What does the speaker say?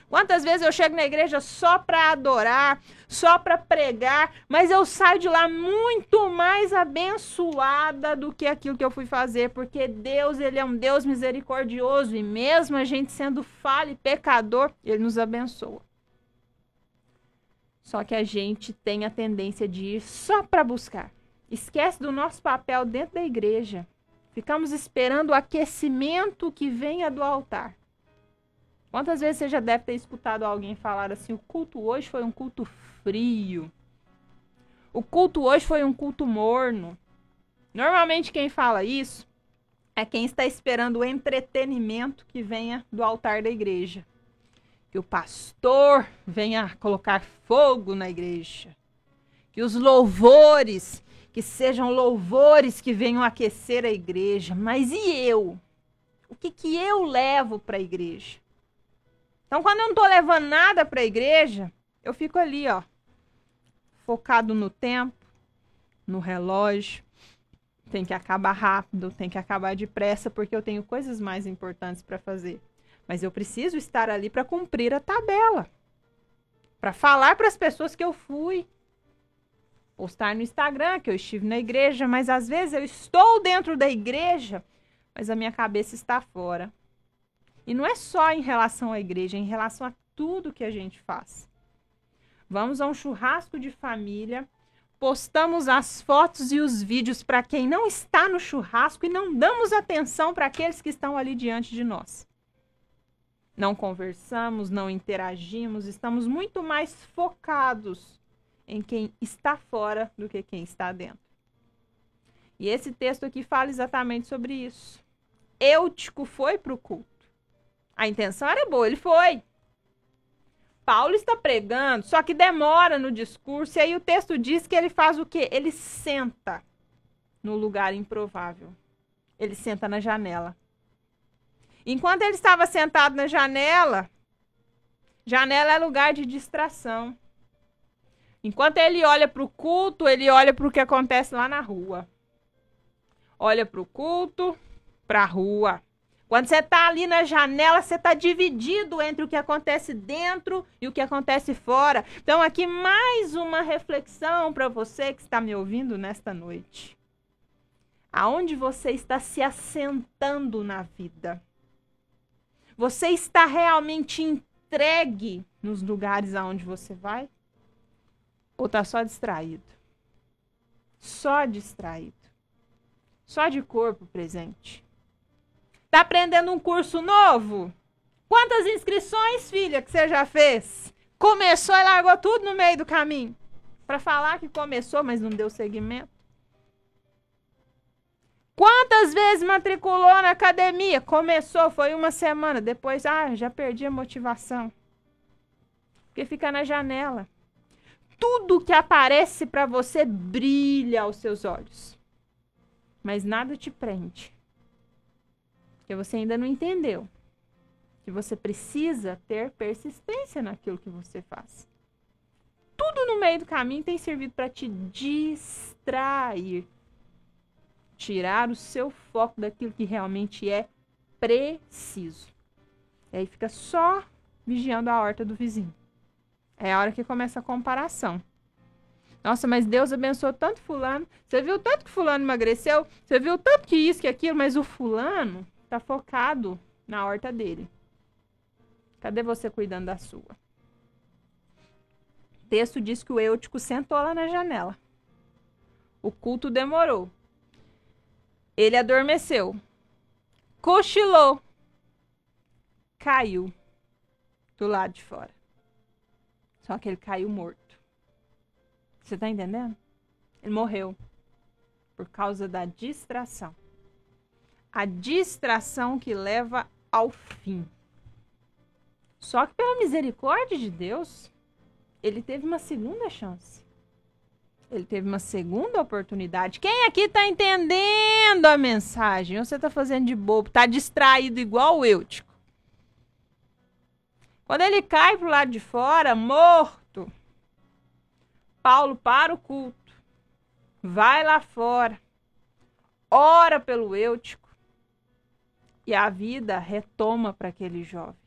Quantas vezes eu chego na igreja só para adorar, só para pregar, mas eu saio de lá muito mais abençoada do que aquilo que eu fui fazer, porque Deus, ele é um Deus misericordioso e mesmo a gente sendo falho e pecador, ele nos abençoa. Só que a gente tem a tendência de ir só para buscar. Esquece do nosso papel dentro da igreja. Ficamos esperando o aquecimento que venha do altar. Quantas vezes você já deve ter escutado alguém falar assim, o culto hoje foi um culto frio. O culto hoje foi um culto morno. Normalmente quem fala isso é quem está esperando o entretenimento que venha do altar da igreja. Que o pastor venha colocar fogo na igreja. Que os louvores, que sejam louvores que venham aquecer a igreja. Mas e eu? O que eu levo para a igreja? Então, quando eu não estou levando nada para a igreja, eu fico ali, ó, focado no tempo, no relógio. Tem que acabar rápido, tem que acabar depressa, porque eu tenho coisas mais importantes para fazer. Mas eu preciso estar ali para cumprir a tabela. Para falar para as pessoas que eu fui. Postar no Instagram que eu estive na igreja, mas às vezes eu estou dentro da igreja, mas a minha cabeça está fora. E não é só em relação à igreja, é em relação a tudo que a gente faz. Vamos a um churrasco de família, postamos as fotos e os vídeos para quem não está no churrasco e não damos atenção para aqueles que estão ali diante de nós. Não conversamos, não interagimos, estamos muito mais focados em quem está fora do que quem está dentro. E esse texto aqui fala exatamente sobre isso. Eutico foi para o culto. A intenção era boa, ele foi. Paulo está pregando, só que demora no discurso, e aí o texto diz que ele faz o quê? Ele senta no lugar improvável. Ele senta na janela. Enquanto ele estava sentado na janela, janela é lugar de distração. Enquanto ele olha para o culto, ele olha para o que acontece lá na rua. Olha para o culto, para a rua. Quando você está ali na janela, você está dividido entre o que acontece dentro e o que acontece fora. Então, aqui mais uma reflexão para você que está me ouvindo nesta noite. Aonde você está se assentando na vida? Você está realmente entregue nos lugares aonde você vai? Ou está só distraído? Só distraído. Só de corpo presente. Tá aprendendo um curso novo? Quantas inscrições, filha, que você já fez? Começou e largou tudo no meio do caminho. Para falar que começou, mas não deu seguimento. Quantas vezes matriculou na academia? Começou, foi uma semana. Depois, já perdi a motivação. Porque fica na janela. Tudo que aparece para você brilha aos seus olhos. Mas nada te prende. Porque você ainda não entendeu que você precisa ter persistência naquilo que você faz. Tudo no meio do caminho tem servido para te distrair. Tirar o seu foco daquilo que realmente é preciso. E aí fica só vigiando a horta do vizinho. É a hora que começa a comparação. Nossa, mas Deus abençoou tanto fulano. Você viu tanto que fulano emagreceu? Você viu tanto que isso, que aquilo? Mas o fulano está focado na horta dele. Cadê você cuidando da sua? O texto diz que o Eutico sentou lá na janela. O culto demorou. Ele adormeceu. Cochilou. Caiu do lado de fora. Só que ele caiu morto. Você está entendendo? Ele morreu por causa da distração. A distração que leva ao fim. Só que pela misericórdia de Deus, ele teve uma segunda chance. Ele teve uma segunda oportunidade. Quem aqui está entendendo a mensagem? Ou você está fazendo de bobo? Está distraído igual o Eutico. Quando ele cai para o lado de fora, morto, Paulo para o culto. Vai lá fora. Ora pelo Eutico. E a vida retoma para aquele jovem.